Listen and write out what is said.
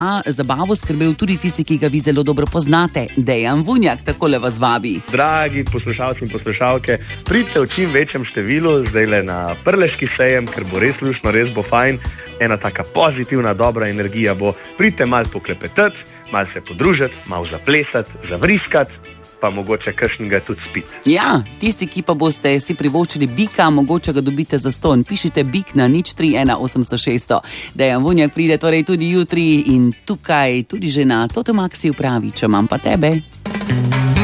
zabavo skrbel tudi tisti, ki ga vi zelo dobro poznate. Dejan Vunjak takole vas vabi. Dragi poslušalci in poslušalke, pridite v čim večjem številu zdajle na Prleški sejem, ker bo res luštno, res bo fajn. Ena taka pozitivna, dobra energija bo. Pridite malo poklepetati, malo se podružiti, malo zaplesati, zavriskati, pa mogoče kakšnega tudi spiti. Ja, tisti, ki pa boste si privoščili bika, mogoče ga dobite zastonj. Pišite bik na 031 800 600. Dejan Vunjak pride torej tudi jutri in tukaj tudi že na Toto Maxi pravi, če imam pa tebe.